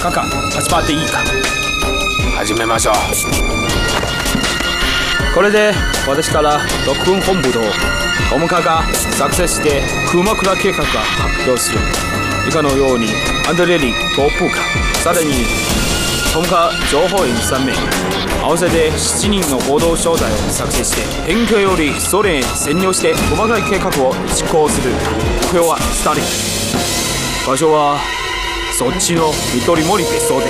カカ始まっていいか。 始めましょう。 これで私から特訓本部とトムカが作成して熊倉計画が発表する。以下のようにアンドレリトップカ、さらにトムカ情報員3名合わせて7人の合同招待を作成して辺境よりソ連へ潜入して細かい計画を実行する。目標はスターリン。場所はそっちの見取り森別荘です。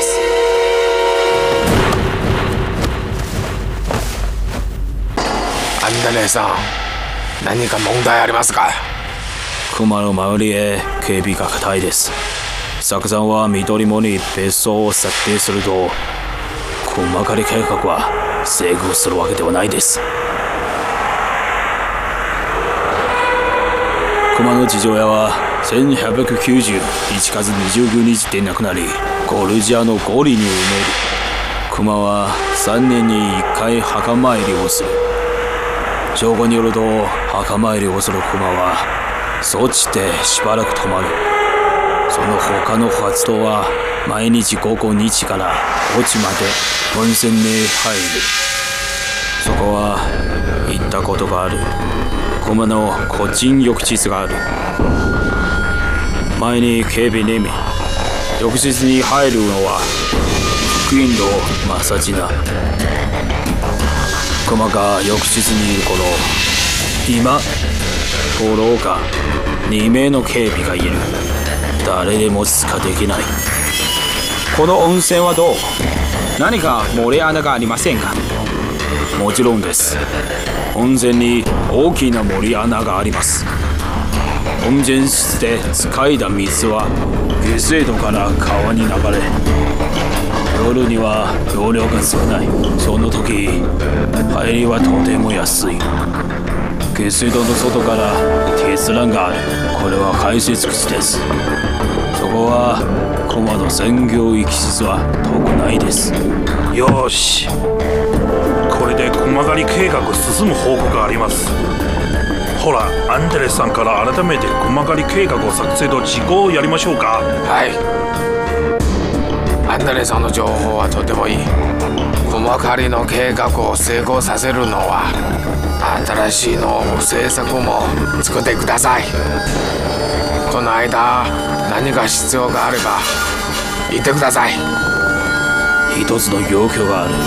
アンドレさん、何か問題ありますか？ 熊の周りへ警備が固いです。作戦は見取り森別荘を設定すると熊狩り計画は成功するわけではないです。熊の父親は1891月29日で亡くなり、ゴルジアのゴリに埋める。熊は3年に1回墓参りをする。証拠によると墓参りをする熊はそっちでしばらく泊まる。その他の活動は毎日午後2時から5時まで温泉に入る。そこは行ったことがある熊の個人浴室がある。前に警備に浴室に入るのは福音のマサジナ。熊が浴室にいる頃、今フォローが2名の警備がいる。誰でも通過できない。この温泉はどう？何か漏れ穴がありませんか？もちろんです。温泉に大きな漏れ穴があります。温泉室で使いだ水は下水道から川に流れ、夜には容量が少ない。その時入りはとても安い。下水道の外から鉄欄がある。これは排泄口です。そこは熊の専業行き室は遠くないです。 よし、これで熊狩り計画進む報告があります。ほら、アンデレスさんから改めて熊狩り計画を作成と実行をやりましょうか。 はい。アンドレさんの情報はとてもいい。熊狩りの計画を成功させるのは新しいの政策も作ってください。この間何か必要があれば言ってください。 一つの要求がある。